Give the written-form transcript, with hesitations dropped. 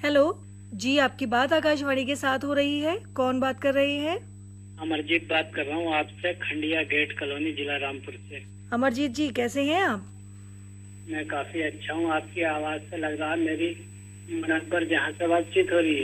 Hello जी, आपकी बात आकाशवाणी के साथ हो रही है। कौन बात कर रही है? अमरजीत बात कर रहा हूँ आपसे, खंडिया गेट कॉलोनी, जिला रामपुर से। अमरजीत जी, कैसे हैं आप? मैं काफी अच्छा हूँ। आपकी आवाज से लग रहा है मेरी मन पर जहाँ से बातचीत हो रही है।